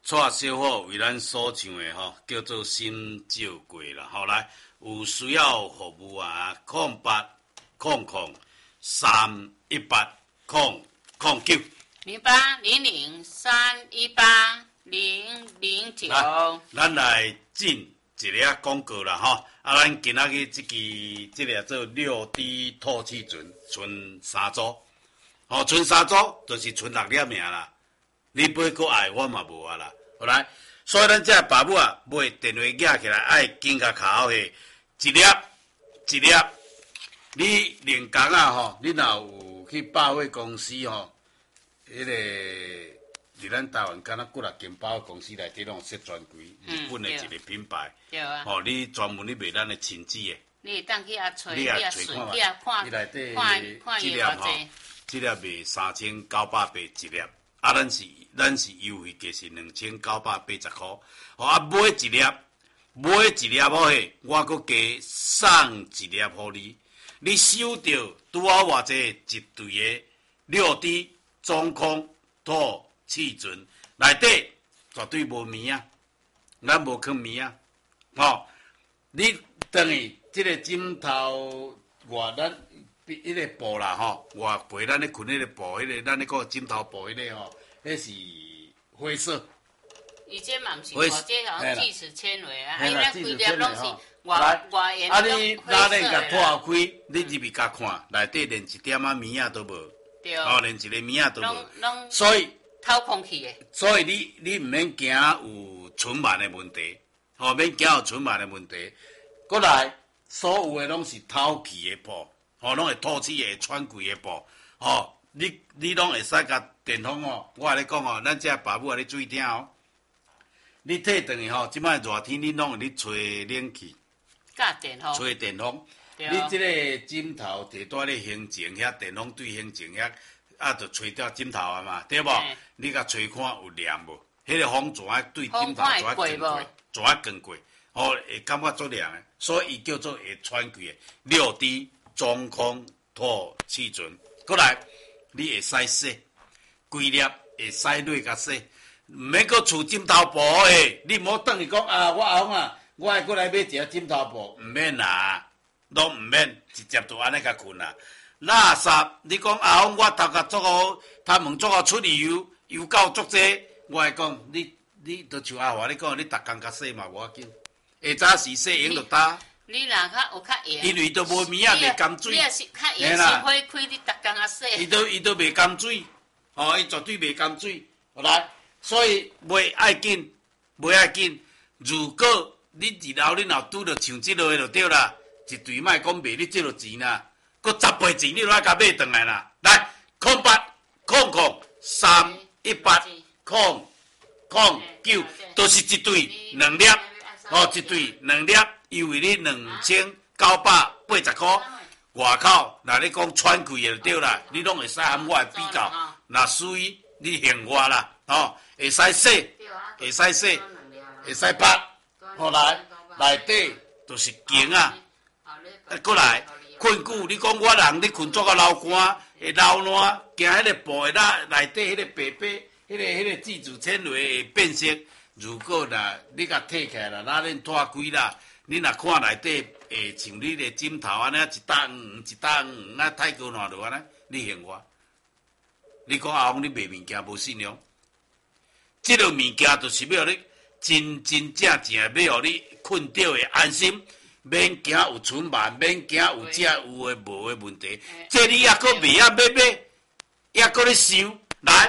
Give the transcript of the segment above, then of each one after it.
蔡小伙为咱所唱的叫做心照过啦。来，有需要服务啊，0800-318-009。 0800-318-009。 咱来进一个广告啦咱今仔日这个做6D 透气船，剩3组。剩3组就是剩6粒尔啦。你买搁爱，我嘛无啊啦。好来，所以咱这爸母啊，买电话举起来，爱紧甲卡口下，一粒。你连工啊你若有去百货公司迄个伫咱台湾敢若几啊间百货公司内底拢有设专柜，日本的一个品牌。 对啊。 你专门卖咱的亲子的。 你当去遐找， 你遐顺，去遐看，看伊偌济。 这粒卖3980一粒，咱是优惠价是2980块。买一粒我搁加送一粒互你。你收到拄好偌济一对的6D 中空透气船，内底绝对无棉啊，咱无放棉啊。你等于这个枕头咱迄个布啦外陪咱咧困迄个布，迄个咱咧讲枕头布迄个迄是灰色。 伊这嘛毋是布，这好像聚酯纤维啊，伊咱规粒拢是外沿拢灰色。你拉链甲破开，你入去甲看，内底连一点仔棉仔都无。 对。 连一个棉仔都无。 所以透空气的。 所以你毋免惊有存螨的问题，免惊有存螨的问题。过来，所有的拢是透气的布，拢会透气的、喘气的布。你拢会使甲电风我甲你讲咱这爸母啊，你注意听你退转去即摆热天你拢会咧吹冷气， 加电风， 吹电风。你即个枕头摕带咧行前遐电风对行前遐，就吹掉枕头啊嘛，对无？你甲吹看有凉无？迄个风蛇对枕头蛇更过，会感觉足凉的，所以伊叫做会喘气的6D 中空透气船。过来，你会使洗，规粒会使落甲洗。毋免搁厝枕头布诶，你莫等于讲我阿公我爱过来买一个枕头布，毋免啦，拢毋免，直接就安尼甲困啦。垃圾，你讲阿公我头壳做好，他们做好出油到足济，我会讲你就像阿华你讲，你逐工甲洗嘛无要紧，下早时洗用就打。 你若有较闲， 因为伊都无棉仔袂甘水， 你也是较闲，心火开你逐工啊洗。 伊都袂甘水，伊绝对袂甘水，来。所以袂爱紧，如果你日后你若拄着像即落个就对啦，一对莫讲卖你即落钱啦，搁10倍钱你都爱甲买转来啦。来，0800-318-009，都是一对2粒，一对2粒，优惠你2980块。外口若你讲喘气的就对啦，你拢会使含我比较，若属于你嫌我啦。会使洗，会使拍，来内底就是茎啊。过来困久，你讲我人你困做到流汗，会流烂，惊迄个布内底迄个白，迄个聚酯纤维会变色。如果你甲摕起来啦，拉链脱开啦，你若看内底会像你的枕头安尼一搭黄太高烂落安尼，你嫌我？你讲阿公你卖物件无信用？这个物件就是要你真正要你困着的安心，免惊有存螨，免惊有有的无的问题。这你还搁未买，还搁咧想来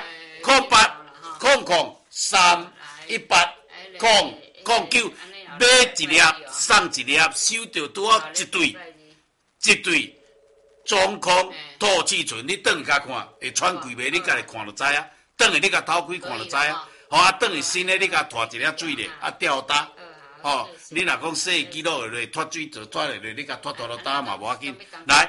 0800-318-009，买一粒送一粒，收到拄好一对中空透气船，你转去甲看，会喘气袂？你家己看就知啊，转去你甲偷开看就知啊。转去新的你甲拖一粒水咧，吊打，你若讲洗几落落脱水就脱落，你甲脱打嘛无要紧。来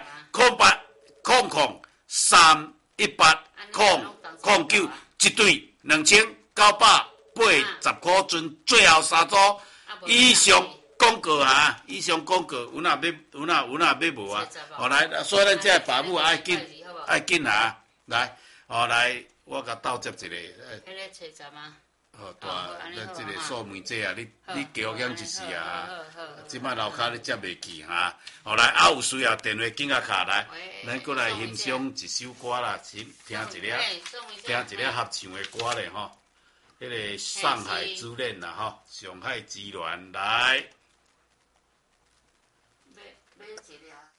，0800-318-009，一对2980块存，最后3组以上广告以上广告有哪买无啊？来，所以咱这爸母爱紧来，来，我甲倒接一个。 迄个找什么？ 好大，咱即个素梅姐啊，你叫我一时啊，即摆楼骹你接袂去哈。后来有需要电话紧甲卡来，咱过来欣赏一首歌啦，听一个合唱的歌咧吼。迄个上海之恋啦吼，上海之恋来。 买一个。